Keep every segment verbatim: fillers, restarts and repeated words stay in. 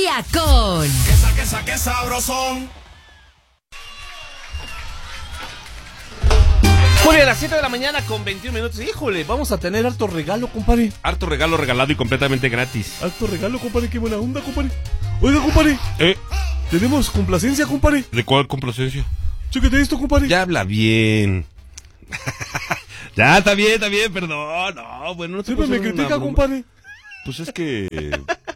día con... Quesa, quesa, qué sabrosón. Julio, a las siete de la mañana con veintiún minutos. Híjole, vamos a tener harto regalo, compadre. Harto regalo regalado y completamente gratis. Harto regalo, compadre, qué buena onda, compadre. Oiga, compadre, ¿Eh? tenemos complacencia, compadre. ¿De cuál complacencia? Chéquete esto, compadre. Ya habla bien. Ya, está bien, está bien, perdón. No, bueno, no te Siempre puedo me hacer una critica, broma. compadre. Pues es que...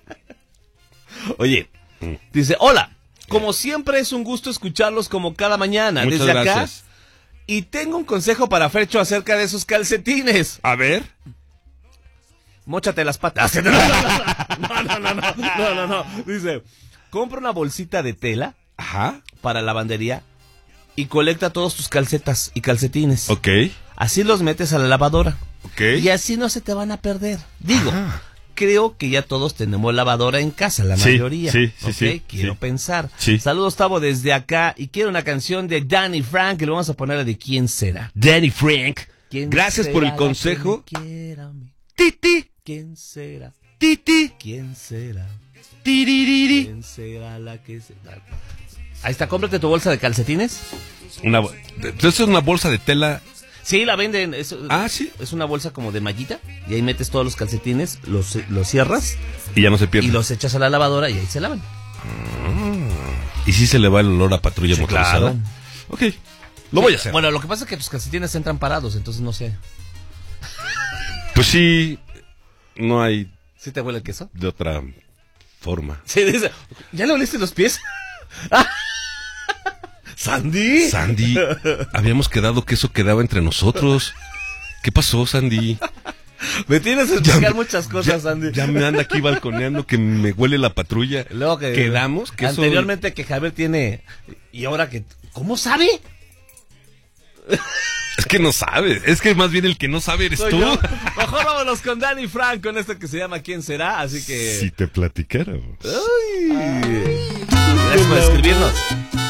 Oye, Mm. dice, hola, como siempre es un gusto escucharlos como cada mañana. Muchas desde gracias. acá. Y tengo un consejo para Fercho acerca de sus calcetines. A ver. Móchate las patas. No, no, no, no, no, no, no. Dice, compra una bolsita de tela Ajá. para lavandería y colecta todos tus calcetas y calcetines. Ok. Así los metes a la lavadora. Ok. Y así no se te van a perder. Digo, Ajá. creo que ya todos tenemos lavadora en casa, la Sí, mayoría. sí, sí, ¿ok? sí, Quiero sí. pensar. Sí. Saludos, Tavo, desde acá. Y quiero una canción de Danny Frank que le vamos a poner a de ¿Quién será? Danny Frank. ¿Quién Gracias por el será la que consejo. me quiera a mí? Titi. ¿Quién será? Titi. ¿Quién será? Tiririri. ¿Quién será la que se... Ahí está, cómprate tu bolsa de calcetines. Una, bo- entonces es una bolsa de tela. Sí, la venden. Es, Ah, sí. es una bolsa como de mallita. Y ahí metes todos los calcetines, los, los cierras Y ya no se pierde. y los echas a la lavadora y ahí se lavan. ¿Y si se le va el olor a patrulla Sí, motorizada? claro. Ok. Lo voy a hacer. Bueno, lo que pasa es que tus calcetines entran parados, entonces no sé. Pues sí. No hay ¿Sí te huele el queso? de otra forma. Sí, dice, ¿ya le oliste los pies? ¿Sandy? Sandy, habíamos quedado que eso quedaba entre nosotros. ¿Qué pasó, Sandy? Me tienes que explicar muchas cosas, ya, Sandy. ya me anda aquí balconeando que me huele la patrulla. Luego que Quedamos que eso... anteriormente que Javier tiene y ahora que ¿cómo sabe? Es que no sabes. Es que más bien el que no sabe eres Soy tú. yo. Mejor vámonos con Danny Frank con esto que se llama ¿Quién será? Así que Si te platicáramos. Ay. Gracias por escribirnos.